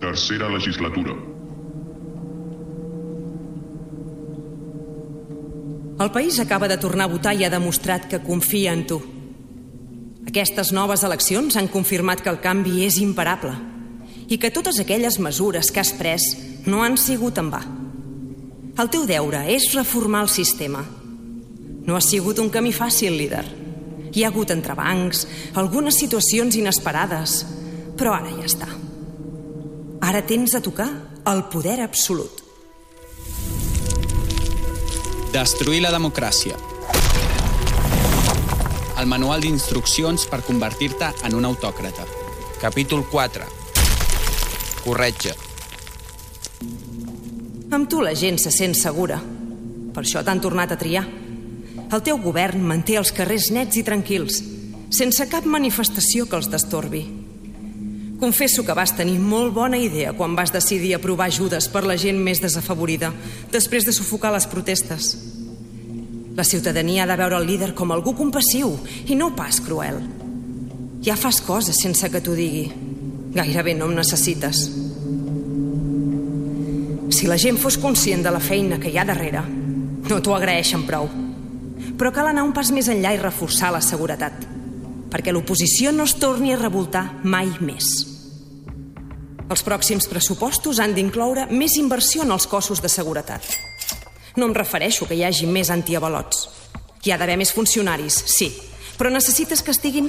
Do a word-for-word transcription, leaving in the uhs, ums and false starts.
Tercera legislatura. El país acaba de tornar a votar i ha demostrat que confia en tu. Aquestes noves eleccions han confirmat que el canvi és imparable i que totes aquelles mesures que has pres no han sigut en va. El teu deure és reformar el sistema. No ha sigut un camí fàcil, líder. Hi ha hagut entrebancs, algunes situacions inesperades, però ara ja està. Ara tens a tocar el poder absolut. Destruir la democràcia. El manual d'instruccions per convertir-te en un autòcrata. Capítol quatre. Corretja. Amb tu la gent se sent segura. Per això t'han tornat a triar. El teu govern manté els carrers nets i tranquils, sense cap manifestació que els destorbi. Confesso que vas tenir molt bona idea quan vas decidir aprovar ajudes per la gent més desafavorida, després de sufocar les protestes. La ciutadania ha de veure el líder com algú compassiu i no pas cruel. Ja fas coses sense que t'ho digui. Gairebé no em necessites. Si la gent fos conscient de la feina que hi ha darrere, no t'ho agraeixen prou. Però cal anar un pas més enllà i reforçar la seguretat, perquè l'oposició no es torni a revoltar mai més. Els pròxims pressupostos han d'incloure més inversió en els cossos de seguretat. No em refereixo que hi hagi més antiavalots. Hi ha d'haver més funcionaris, sí, però necessites que estiguin